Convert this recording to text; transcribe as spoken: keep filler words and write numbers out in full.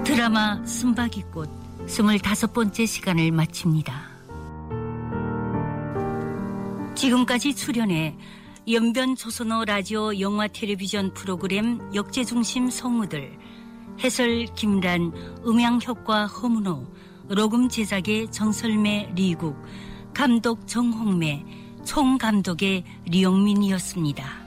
드라마 쓴바귀꽃 스물다섯 번째 시간을 마칩니다. 지금까지 출연해 연변 조선어 라디오 영화 텔레비전 프로그램 역제중심 성우들, 해설 김란, 음향효과 허문호, 녹음 제작의 정설매 리국, 감독 정홍매, 총감독의 리영민이었습니다.